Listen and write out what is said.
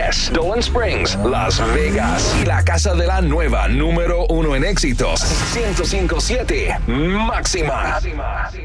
Yes, Dolan Springs, Las Vegas y la casa de la nueva número 1 en éxitos, 105.7 Máxima.